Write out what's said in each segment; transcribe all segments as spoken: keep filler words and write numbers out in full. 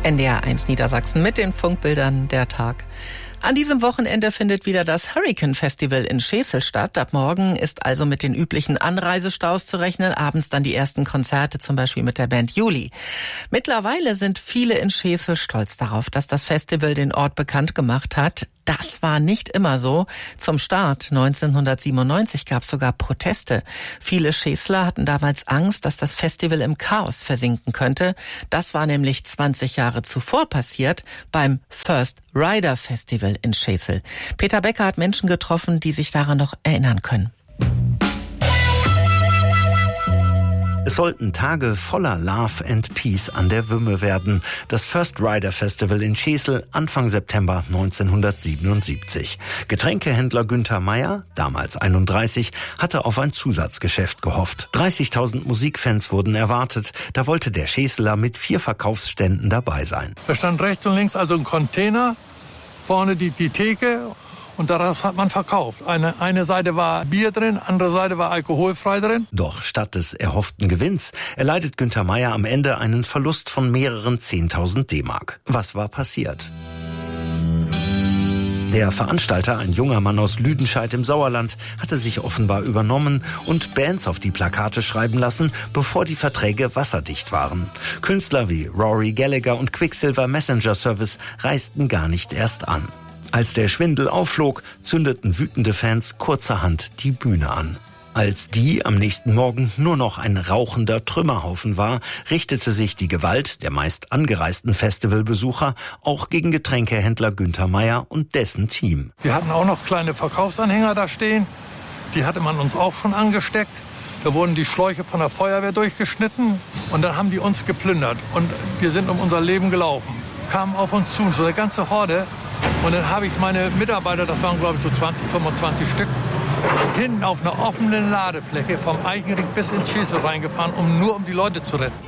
N D R eins Niedersachsen mit den Funkbildern der Tag. An diesem Wochenende findet wieder das Hurricane Festival in Schesel statt. Ab morgen ist also mit den üblichen Anreisestaus zu rechnen. Abends dann die ersten Konzerte, zum Beispiel mit der Band Juli. Mittlerweile sind viele in Schesel stolz darauf, dass das Festival den Ort bekannt gemacht hat. Das war nicht immer so. Zum Start neunzehnhundertsiebenundneunzig gab es sogar Proteste. Viele Schesler hatten damals Angst, dass das Festival im Chaos versinken könnte. Das war nämlich zwanzig Jahre zuvor passiert beim First Rider Festival in Schesel. Peter Becker hat Menschen getroffen, die sich daran noch erinnern können. Es sollten Tage voller Love and Peace an der Wümme werden. Das First Rider Festival in Schesel Anfang September neunzehnhundertsiebenundsiebzig. Getränkehändler Günther Meyer, damals einunddreißig, hatte auf ein Zusatzgeschäft gehofft. dreißigtausend Musikfans wurden erwartet. Da wollte der Scheseler mit vier Verkaufsständen dabei sein. Da stand rechts und links also ein Container, vorne die, die Theke. Und daraus hat man verkauft. Eine, eine Seite war Bier drin, andere Seite war alkoholfrei drin. Doch statt des erhofften Gewinns erleidet Günther Meyer am Ende einen Verlust von mehreren zehntausend D-Mark. Was war passiert? Der Veranstalter, ein junger Mann aus Lüdenscheid im Sauerland, hatte sich offenbar übernommen und Bands auf die Plakate schreiben lassen, bevor die Verträge wasserdicht waren. Künstler wie Rory Gallagher und Quicksilver Messenger Service reisten gar nicht erst an. Als der Schwindel aufflog, zündeten wütende Fans kurzerhand die Bühne an. Als die am nächsten Morgen nur noch ein rauchender Trümmerhaufen war, richtete sich die Gewalt der meist angereisten Festivalbesucher auch gegen Getränkehändler Günther Meyer und dessen Team. Wir hatten auch noch kleine Verkaufsanhänger da stehen. Die hatte man uns auch schon angesteckt. Da wurden die Schläuche von der Feuerwehr durchgeschnitten und dann haben die uns geplündert. Und wir sind um unser Leben gelaufen. Kamen auf uns zu, so eine ganze Horde. Und dann habe ich meine Mitarbeiter, das waren glaube ich so zwanzig, fünfundzwanzig Stück, hinten auf einer offenen Ladefläche vom Eichenring bis in Schesel reingefahren, um nur um die Leute zu retten.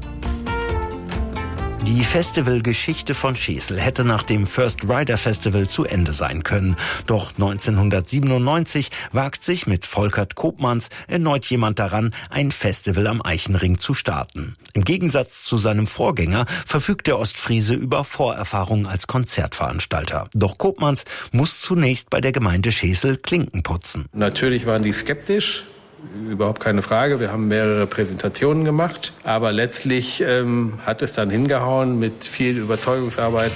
Die Festivalgeschichte von Schesel hätte nach dem First Rider Festival zu Ende sein können. Doch neunzehnhundertsiebenundneunzig wagt sich mit Volkert Koopmans erneut jemand daran, ein Festival am Eichenring zu starten. Im Gegensatz zu seinem Vorgänger verfügt der Ostfriese über Vorerfahrung als Konzertveranstalter. Doch Koopmans muss zunächst bei der Gemeinde Schesel Klinken putzen. Natürlich waren die skeptisch. Überhaupt keine Frage. Wir haben mehrere Präsentationen gemacht. Aber letztlich ähm, hat es dann hingehauen mit viel Überzeugungsarbeit.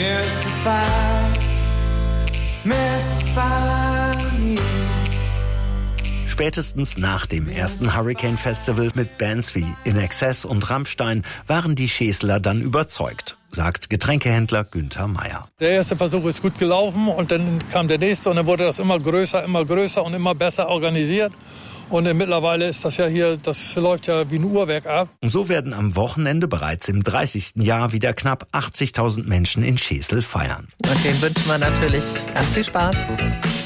Spätestens nach dem ersten Hurricane Festival mit Bands wie In Excess und Rammstein waren die Scheseler dann überzeugt, sagt Getränkehändler Günther Meyer. Der erste Versuch ist gut gelaufen und dann kam der nächste und dann wurde das immer größer, immer größer und immer besser organisiert. Und mittlerweile ist das ja hier, das läuft ja wie ein Uhrwerk ab. Und so werden am Wochenende bereits im dreißigsten Jahr wieder knapp achtzigtausend Menschen in Schesel feiern. Und denen wünschen wir natürlich ganz viel Spaß.